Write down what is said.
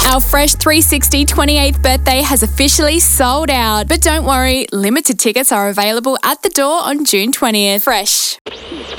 Our Fresh 360 28th birthday has officially sold out. But don't worry, limited tickets are available at the door on June 20th. Fresh.